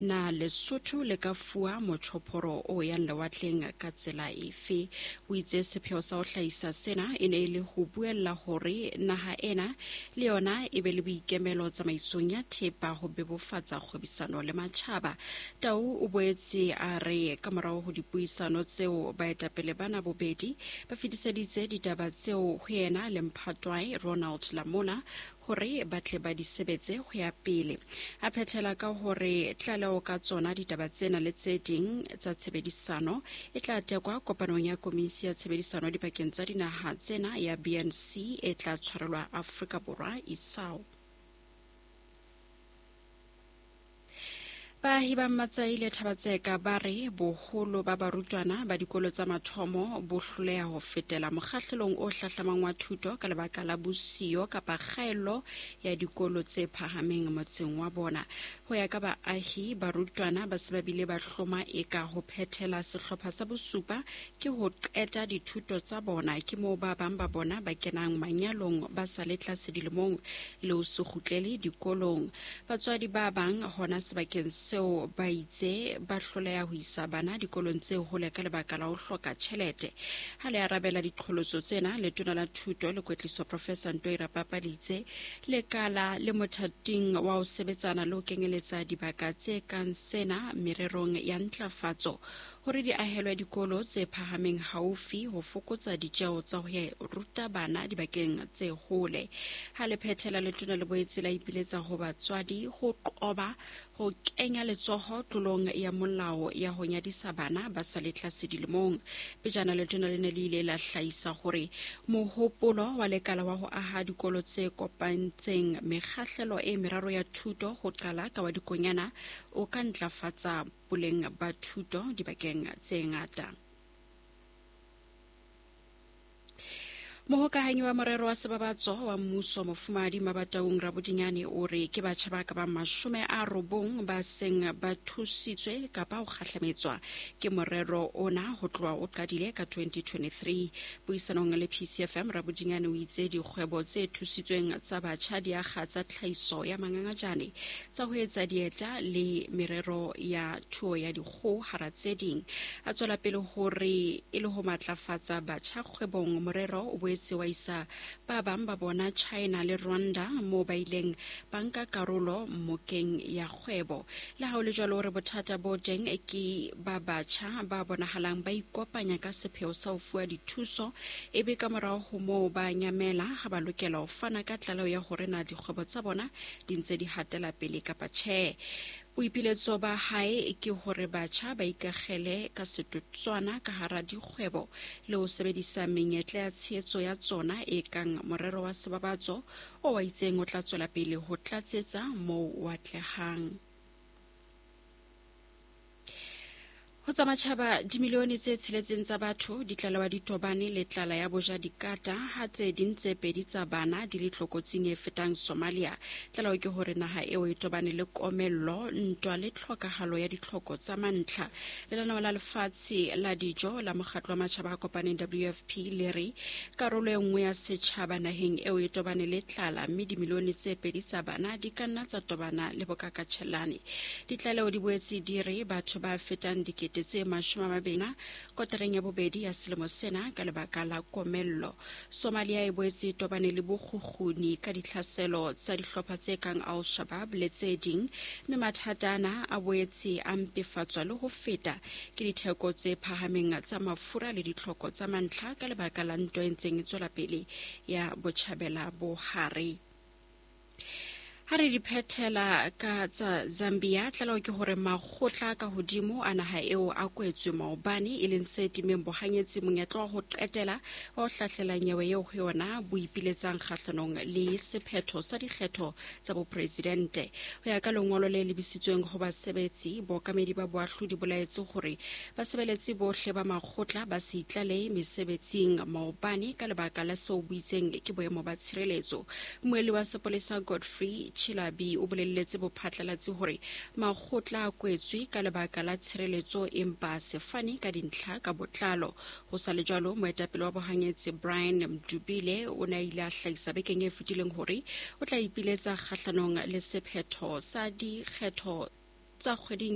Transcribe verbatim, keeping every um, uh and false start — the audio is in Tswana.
na Lesotho le ka fua motšhoporo o yang lewatleng ka tsela efe. O itse sepheo sa ho hlahisa sena e ne le go buella hore naha ena le yona e be le boikemelo tsamaisong ya thepa ho bebofatsa kgwebisano le matjhaba. Tau o boetse a re ka morao ho dipuisano tseo baetapele bana bobedi ba fetiseditse ditaba tseo ho yena le Mphatwai Ronald Lamola hore ba tle ba di sebetse ho ya pele. A phethela ka hore tlaleo ka tsona ditaba tsena le tse ding tsa tshebedisano e tla tekwa kopanong ya komisi ya tshebedisano dipakeng tsa dinaha tsena ya B N C e tla tshwarelwa Afrika Borwa isao. Baahi ba Mmatsai le Thabatseka ba re boholo ba barutwana ba dikolo tsa mathomo bo hloleha ho fetela mokgahlelong o hlahlamang wa thuto ka lebaka la bosiyo kapa kgaello ya dikolo tse phahameng motseng wa bona. Ho ya ka baahi, barutwana ba se ba bile ba hloma eka ho phethela sehlopha sa bosupa ke ho qeta dithuto tsa bona ke moo ba bang ba bona ba kenang manyalong ba sa le tlase dilemong le ho se kgutlele dikolong. Batswadi ba bang hona sebakeng seo ba itse ba hloleha ho isa bana dikolong tse hole ka lebaka la ho hloka tjhelete. Ha le arabela diqholotso tsena, letona la thuto le kwetliso Professor Ntoira Papa litse lekala le mothating wa ho sebetsana le ho kenyeletsa dibaka tse kang sena mererong ya ntlafatso hore di ahelwe dikolo tse phahameng haufi ho fokotsa ditjeo tsa ho ruta bana dibakeng tse hole. Ha le phethela letona le boetse la ipiletsa ho batswadi ho qoba ho kenya letsoho tlolong ya molao ya ho nyadisa bana ba sa le tlase dilemong. Pejana letona le ne le ile la hlahisa hore mohopolo wa lekala wa ho aha dikolo tse kopantseng mekgahlelo e meraro ya thuto ho qala ka wa dikonyana o ka ntlafatsa boleng ba thuto dibakeng tse ngata. Mohokahanyi wa morero wa sebabatso wa mmuso Mofumahadi Mabataung Rabodinyane o re ke batjha ba ka ba mashome a robong ba seng ba thusitswe kapa ho kgahlametswa ke morero ona ho tloha o qadile ka twenty twenty-three. Puisanong le P C F M, Rabodinyane o itse dikgwebo tse thusitsweng tsa batjha di akga tsa tlhahiso ya mangangajane tsa ho etsa dieta le merero ya thuo ya dikgoho hara tse ding. A tswela pele hore e le ho matlafatsa batjha kgwebong, morero o boetse wa isa ba bang ba bona China le Rwanda moo ba ileng banka karolo mokeng ya kgwebo. Le ha o le jwalo hore bothata bo teng ke ba batjha ba bonahalang ba ikopanya ka sepheo sa ho fua dithuso ebe ka morao ho moo ba nyamela ha ba lokela ho fana ka tlaleo ya hore na dikgwebo tsa bona di ntse di hatela pele kapa tjhe. Boipiletso ba hae ke hore batjha ba ikakgele ka setotswana ka hara dikgwebo le ho sebedisa menyetla ya tshehetso ya tsona e kang morero wa sebabatso o wa itseng o tla tswela pele ho tlatsetsa moo wa tlehang. Ho tsa matjhaba, dimilione tse tsheletseng tsa batho di tlalewa di tobane le tlala ya boja dikata ha tse ding tse pedi tsa bana di le tlokotsing e fetang Somalia. Tlalewa ke hore naha eo e tobane le komello, ntwa le tlhokahalo ya ditlhoko tsa mantlha. Lenaneo la lefatshe la dijo la mokgatlo wa matjhaba a kopaneng W F P le re karolo e nngwe ya setjhaba naheng eo e tobane le tlala mme dimilione tse pedi tsa bana di ka nna tsa tobana le bokakatjhelane. Ditlaleho di boetse di re batho ba fetang dikete tse mashome a mabedi kotareng ya bobedi ya selemo sena ka lebaka la komello. Somalia e boetse e tobane le bokgukguni ka ditlhaselo tsa dihlopha tse kang Al-Shabaab le tse ding, mme mathata ana a boetse a mpefatswa le ho feta ke ditheko tse phahameng tsa mafura le ditlhoko tsa mantlha ka lebaka la ntwa e ntseng e tswela pele ya Botjhabela bo hare. Ha re di phethela ka tsa Zambia, tlaleho ke hore makgotla ka hodimo a naha eo a kwetswe maobane e leng se timeng bohanyetsi monyetla wa ho qetela wa ho hlahlela nyewe eo ho yona bo ipiletsang kgahlanong le sephetho sa dikgetho tsa bopresidente. Ho ya ka lengolo le lebisitsweng ho basebetsi, bookamedi ba boahlodi bolaetse hore basebeletsi bohle ba makgotla ba se itlalehe mesebetsing maobane ka lebaka la seo buitseng ke boemo ba tshireletso. Moeli wa sepolesa Godfrey Chilabi o bolelletse bophatlalatsi hore makgotla a kwetswe ka lebaka la tshireletso empa se fane ka dintlha ka botlalo. Ho sa le jwalo, moetapele wa bohanyetsi Brian Mdubile o na ile a hlahisa bekeng e fetileng hore o tla ipiletsa kgahlanong le sephetho sa dikgetho tsa kgweding